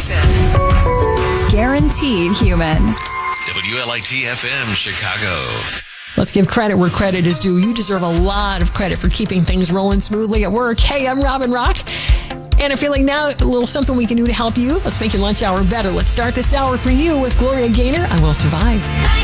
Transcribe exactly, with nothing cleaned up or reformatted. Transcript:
station. Guaranteed human. W L I T F M Chicago. Let's give credit where credit is due. You deserve a lot of credit for keeping things rolling smoothly at work. Hey, I'm Robin Rock. And I feel like now a little something we can do to help you. Let's make your lunch hour better. Let's start this hour for you with Gloria Gaynor. I Will Survive.